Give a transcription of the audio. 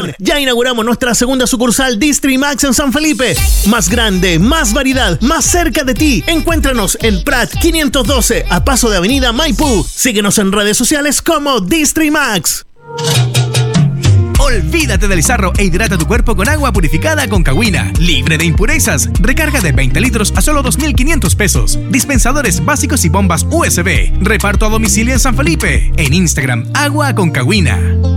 atención, ya inauguramos nuestra segunda sucursal Distrimax en San Felipe. Más grande, más variedad, más cerca de ti. Encuéntranos en Prat 512, a paso de Avenida Maipú. Síguenos en redes sociales como Distrimax. Olvídate del sarro e hidrata tu cuerpo con agua purificada Concagüina, libre de impurezas. Recarga de 20 litros a solo 2.500 pesos. Dispensadores básicos y bombas USB. Reparto a domicilio en San Felipe. En Instagram, Agua Concagüina.